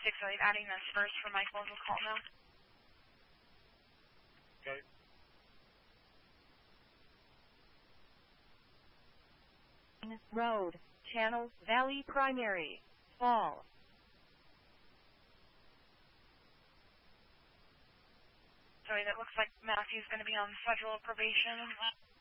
Sorry, adding this first for my closal call now. Okay. Road, Channel Valley Primary, Fall. Sorry, that looks like Matthew's going to be on federal probation.